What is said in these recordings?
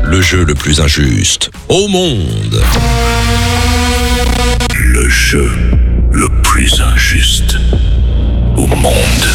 le jeu le plus injuste au monde. Le jeu le plus injuste au monde.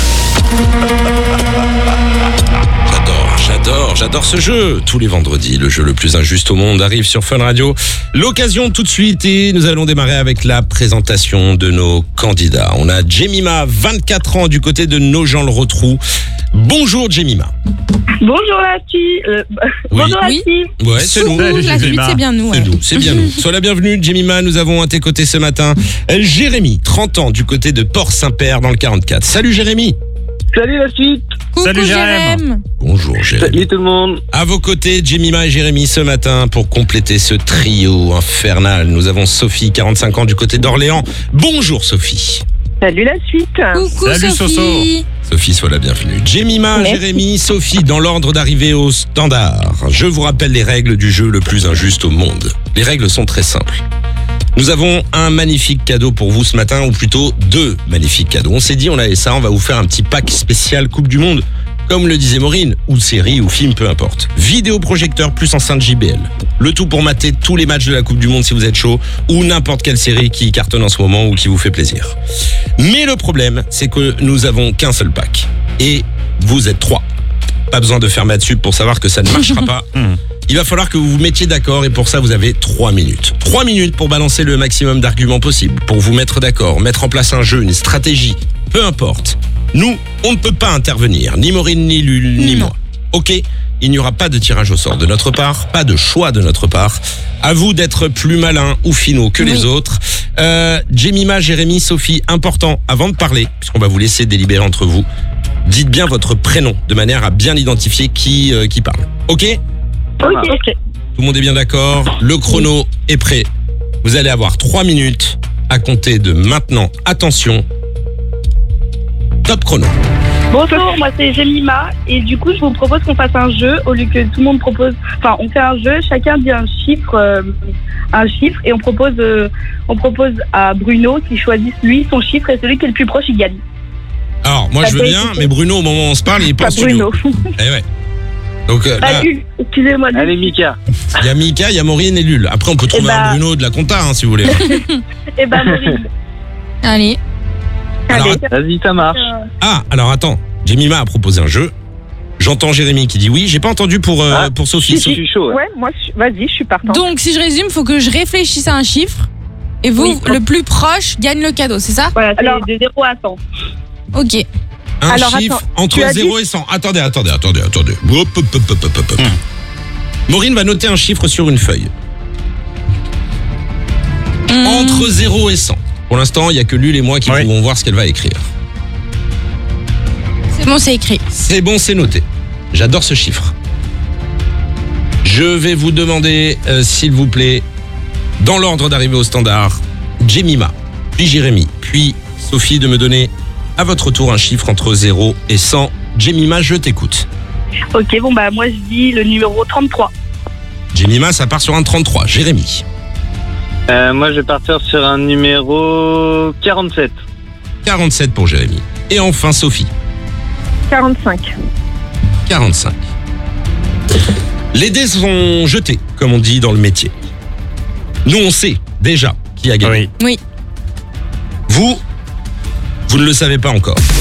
J'adore ce jeu. Tous les vendredis, le jeu le plus injuste au monde arrive sur Fun Radio. L'occasion tout de suite et nous allons démarrer avec la présentation de nos candidats. On a Jemima, 24 ans, du côté de Nogent-le-Rotrou. Bonjour Jemima. Bonjour la fille. Bonjour la fille. Ouais, c'est nous. La suite, c'est bien nous. Ouais. C'est bien nous. Sois la bienvenue Jemima, nous avons à tes côtés ce matin Jérémy, 30 ans, du côté de Port-Saint-Père dans le 44. Salut Jérémy. Salut la suite. Coucou, Salut, Jérém. Bonjour Jérémy. Salut tout le monde. À vos côtés, Jemima et Jérémy ce matin pour compléter ce trio infernal. Nous avons Sophie, 45 ans, du côté d'Orléans. Bonjour Sophie. Salut la suite. Coucou Salut, Sophie. Soso. Sophie, sois la bienvenue. Jemima, Merci. Jérémy, Sophie, dans l'ordre d'arrivée au standard. Je vous rappelle les règles du jeu le plus injuste au monde. Les règles sont très simples. Nous avons un magnifique cadeau pour vous ce matin, ou plutôt deux magnifiques cadeaux. On s'est dit, on avait ça, on va vous faire un petit pack spécial Coupe du Monde. Comme le disait Maureen, ou série, ou film, peu importe. Vidéoprojecteur plus enceinte JBL. Le tout pour mater tous les matchs de la Coupe du Monde si vous êtes chaud, ou n'importe quelle série qui cartonne en ce moment ou qui vous fait plaisir. Mais le problème, c'est que nous avons qu'un seul pack. Et vous êtes 3. Pas besoin de faire maths sup pour savoir que ça ne marchera pas. Il va falloir que vous vous mettiez d'accord et pour ça vous avez 3 minutes. 3 minutes pour balancer le maximum d'arguments possibles, pour vous mettre d'accord, mettre en place un jeu, une stratégie, peu importe. Nous, on ne peut pas intervenir, ni Maureen, ni Lul, ni moi. Ok, il n'y aura pas de tirage au sort de notre part, pas de choix de notre part. À vous d'être plus malins ou finaux que les autres. Jemima, Jérémy, Sophie, important, avant de parler, puisqu'on va vous laisser délibérer entre vous, dites bien votre prénom, de manière à bien identifier qui parle. Ok ? Ok. Tout le monde est bien d'accord. Le chrono est prêt. Vous allez avoir 3 minutes à compter de maintenant. Attention. Top chrono. Bonjour, moi c'est Jemima et du coup je vous propose qu'on fasse un jeu au lieu que tout le monde propose. Enfin, on fait un jeu, chacun dit un chiffre et on propose à Bruno qu'il choisisse lui son chiffre et celui qui est le plus proche il gagne. Alors, moi je veux bien, mais Bruno, au moment où on se parle, il est pas en studio. Bruno. Eh ouais. Donc là, Excusez-moi. Allez, Mika. il y a Mika, il y a Maureen et Lul. Après, on peut trouver un Bruno de la compta, hein, si vous voulez. Eh ben Maureen. Allez. Alors, Vas-y, ça marche. alors attends. Jemima a proposé un jeu. J'entends Jérémy qui dit oui. J'ai pas entendu pour Sophie. Je suis chaud. Ouais, moi vas-y, je suis partante. Donc, si je résume, faut que je réfléchisse à un chiffre. Et vous, Oui. le plus proche, gagne le cadeau, c'est ça? Voilà, c'est de 0 à 100. Ok. Un Alors, chiffre attends, entre tu as 0 et 100. Attendez. Hop. Maureen va noter un chiffre sur une feuille. Entre 0 et 100. Pour l'instant, il n'y a que Lul et moi qui pouvons voir ce qu'elle va écrire. C'est bon, c'est écrit. C'est bon, c'est noté. J'adore ce chiffre. Je vais vous demander, s'il vous plaît, dans l'ordre d'arrivée au standard, Jemima, puis Jérémy, puis Sophie, de me donner à votre tour un chiffre entre 0 et 100. Jemima, je t'écoute. Ok, bon bah moi je dis le numéro 33. Jemima, ça part sur un 33. Jérémy. Moi, je vais partir sur un numéro 47. 47 pour Jérémy. Et enfin Sophie. 45. 45. Les dés sont jetés, comme on dit dans le métier. Nous, on sait déjà qui a gagné. Oui. Vous ne le savez pas encore.